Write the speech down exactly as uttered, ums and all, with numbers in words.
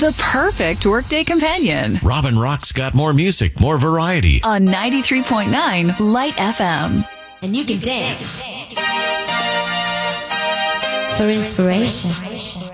the perfect workday companion. Robin Rock's got more music, more variety. On ninety-three point nine Light F M. And you can dance for inspiration.